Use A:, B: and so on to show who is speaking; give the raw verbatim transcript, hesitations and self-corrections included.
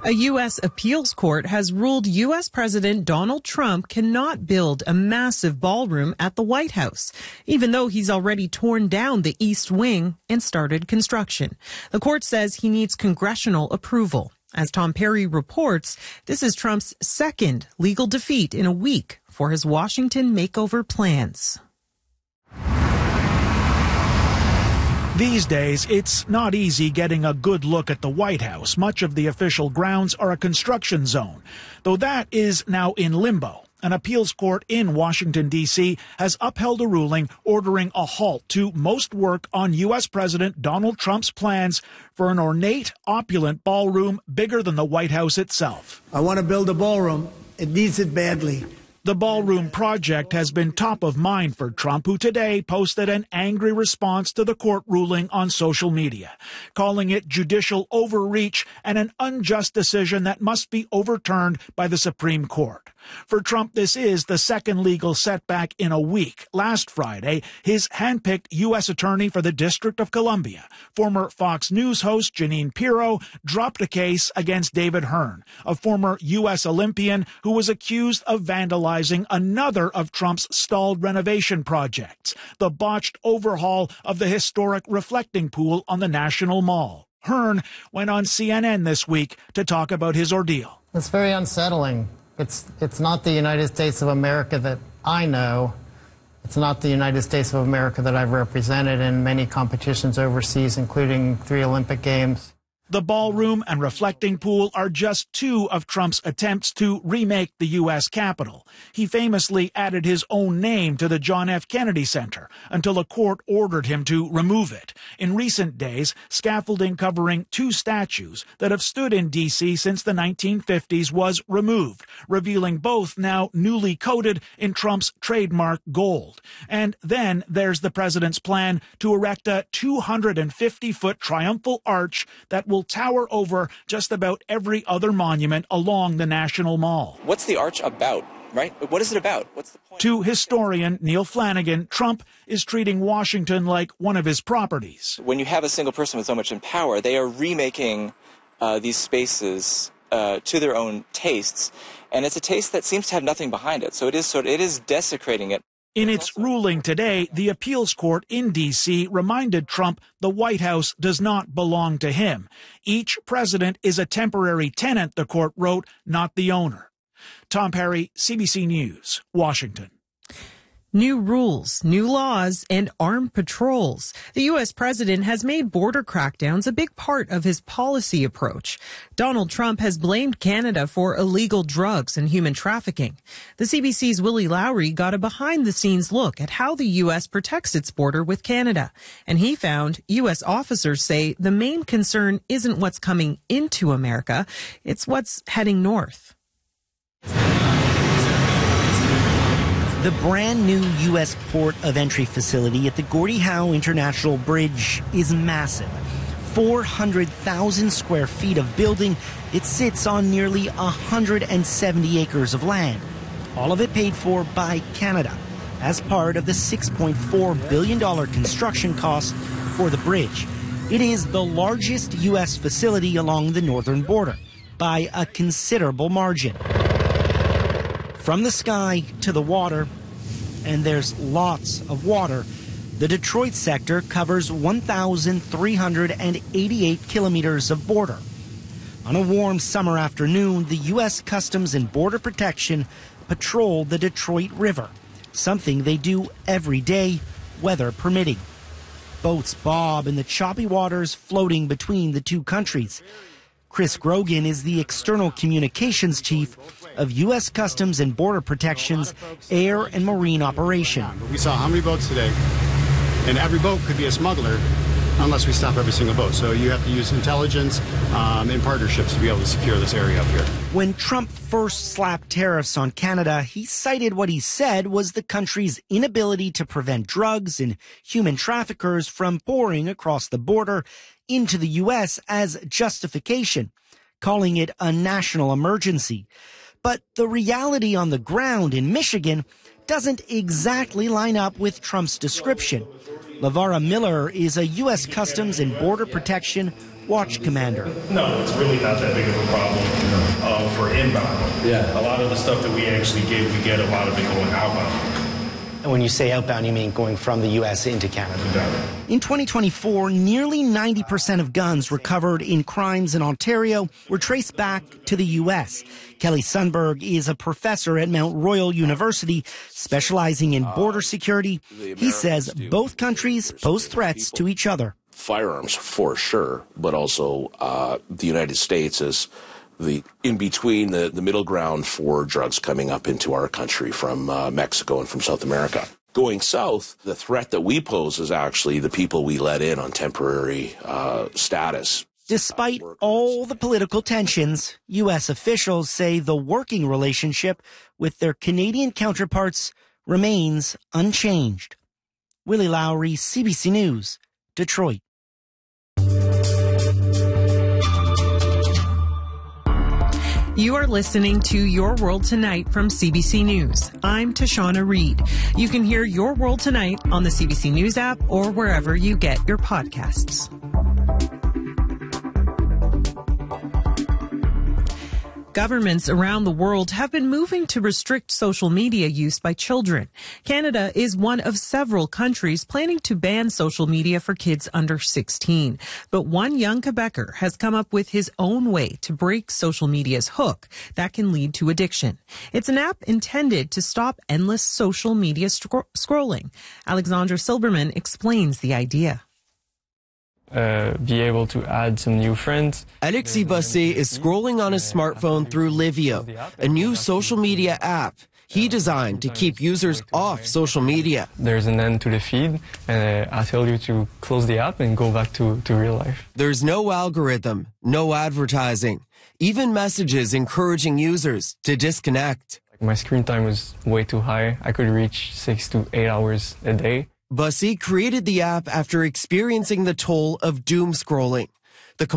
A: A U S appeals court has ruled U S President Donald Trump cannot build a massive ballroom at the White House, even though he's already torn down the East Wing and started construction. The court says he needs congressional approval. As Tom Perry reports, this is Trump's second legal defeat in a week for his Washington makeover plans.
B: These days, it's not easy getting a good look at the White House. Much of the official grounds are a construction zone, though that is now in limbo. An appeals court in Washington, D C has upheld a ruling ordering a halt to most work on U S President Donald Trump's plans for an ornate, opulent ballroom bigger than the White House itself.
C: I want to build a ballroom. It needs it badly.
B: The ballroom project has been top of mind for Trump, who today posted an angry response to the court ruling on social media, calling it judicial overreach and an unjust decision that must be overturned by the Supreme Court. For Trump, this is the second legal setback in a week. Last Friday, his handpicked U S attorney for the District of Columbia, former Fox News host Jeanine Pirro, dropped a case against David Hearn, a former U S Olympian who was accused of vandalizing another of Trump's stalled renovation projects, the botched overhaul of the historic reflecting pool on the National Mall. Hearn went on C N N this week to talk about his ordeal.
D: It's very unsettling. It's, it's not the United States of America that I know. It's not the United States of America that I've represented in many competitions overseas, including three Olympic Games.
B: The ballroom and reflecting pool are just two of Trump's attempts to remake the U S Capitol. He famously added his own name to the John F. Kennedy Center until a court ordered him to remove it. In recent days, scaffolding covering two statues that have stood in D C since the nineteen fifties was removed, revealing both now newly coated in Trump's trademark gold. And then there's the president's plan to erect a two hundred fifty foot triumphal arch that will tower over just about every other monument along the National Mall.
E: What's the arch about, right? What is it about? What's the point?
B: To historian Neil Flanagan, Trump is treating Washington like one of his properties.
E: When you have a single person with so much in power, they are remaking uh, these spaces uh, to their own tastes, and it's a taste that seems to have nothing behind it. So it is sort of, it is desecrating it.
B: In its ruling today, the appeals court in D C reminded Trump the White House does not belong to him. Each president is a temporary tenant, the court wrote, not the owner. Tom Perry, C B C News, Washington.
A: New rules, new laws, and armed patrols. The U S president has made border crackdowns a big part of his policy approach. Donald Trump has blamed Canada for illegal drugs and human trafficking. The C B C's Willie Lowry got a behind-the-scenes look at how the U S protects its border with Canada. And he found U S officers say the main concern isn't what's coming into America, it's what's heading north.
F: The brand new U S port of entry facility at the Gordie Howe International Bridge is massive. four hundred thousand square feet of building. It sits on nearly one hundred seventy acres of land. All of it paid for by Canada as part of the six point four billion dollars construction cost for the bridge. It is the largest U S facility along the northern border by a considerable margin. From the sky to the water, and there's lots of water, the Detroit sector covers one thousand three hundred eighty-eight kilometers of border. On a warm summer afternoon, the U S Customs and Border Protection patrol the Detroit River, something they do every day, weather permitting. Boats bob in the choppy waters floating between the two countries. Chris Grogan is the external communications chief of U S Customs and Border Protection's Air and Marine Operation.
G: We saw how many boats today, and every boat could be a smuggler unless we stop every single boat. So you have to use intelligence um, and partnerships to be able to secure this area up here.
F: When Trump first slapped tariffs on Canada, he cited what he said was the country's inability to prevent drugs and human traffickers from pouring across the border into the U S as justification, calling it a national emergency. But the reality on the ground in Michigan doesn't exactly line up with Trump's description. LaVara Miller is a U S Customs and Border Protection Watch Commander.
H: No, it's really not that big of a problem uh, for inbound. Yeah. A lot of the stuff that we actually get, we get a lot of it going outbound.
I: And when you say outbound, you mean going from the U S into Canada?
F: In twenty twenty-four, nearly ninety percent of guns recovered in crimes in Ontario were traced back to the U S. Kelly Sundberg is a professor at Mount Royal University, specializing in border security. He says both countries pose threats to each other.
J: Firearms, for sure, but also uh, the United States is the in between, the, the middle ground for drugs coming up into our country from uh, Mexico and from South America. Going south, the threat that we pose is actually the people we let in on temporary uh, status.
F: Despite all the political tensions, U S officials say the working relationship with their Canadian counterparts remains unchanged. Willie Lowry, C B C News, Detroit.
A: You are listening to Your World Tonight from C B C News. I'm Tashana Reed. You can hear Your World Tonight on the C B C News app or wherever you get your podcasts. Governments around the world have been moving to restrict social media use by children. Canada is one of several countries planning to ban social media for kids under sixteen. But one young Quebecer has come up with his own way to break social media's hook that can lead to addiction. It's an app intended to stop endless social media scro- scrolling. Alexandra Silberman explains the idea.
K: Uh, be able to add some new friends.
L: Alexis Bossé is scrolling on his smartphone through Livio, a new social media app he designed to keep users off social media.
K: There's an end to the feed, and uh, I tell you to close the app and go back to, to real life.
L: There's no algorithm, no advertising, even messages encouraging users to disconnect.
K: My screen time was way too high. I could reach six to eight hours a day.
L: Bossé created the app after experiencing the toll of doom scrolling.